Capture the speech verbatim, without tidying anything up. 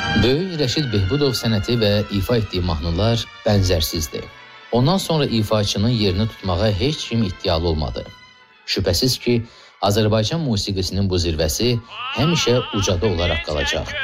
Böyük Rəşid Behbudov sənəti və ifa etdiyi mahnılar bənzərsizdir. Ondan sonra ifaçının yerini tutmağa heç kim iddialı olmadı. Şübhəsiz ki, Azərbaycan musiqisinin bu zirvəsi həmişə ucada olaraq qalacaq.